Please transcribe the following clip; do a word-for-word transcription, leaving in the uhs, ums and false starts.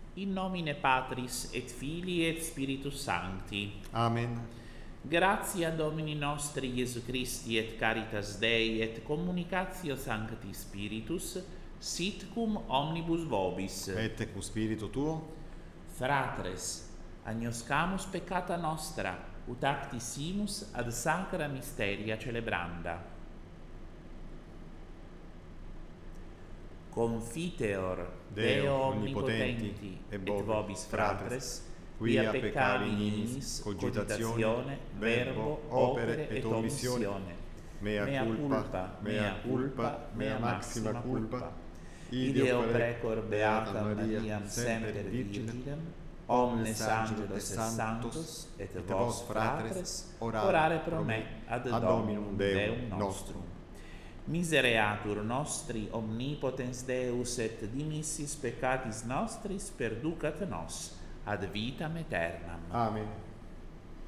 In nomine Patris et Filii et Spiritus Sancti. Amen. Gratia Domini nostri Iesu Christi et caritas Dei et communicatio Sancti Spiritus sit cum omnibus vobis. Et cum spiritu tuo. Fratres, agnoscamus peccata nostra, ut acti simus ad sacra mysteria celebranda. Confiteor Deo omnipotenti et vobis fratres, quia peccavi niminis cogitatione, verbo, opere et omissione. Mea culpa, mea culpa, mea maxima culpa. Ideo precor beata Mariam semper virginem, omnes angelos et sanctos, et vos fratres, orare pro me ad Dominum Deum nostrum. Misereatur nostri omnipotens Deus et dimissis peccatis nostris perducat nos ad vitam aeternam. Amen.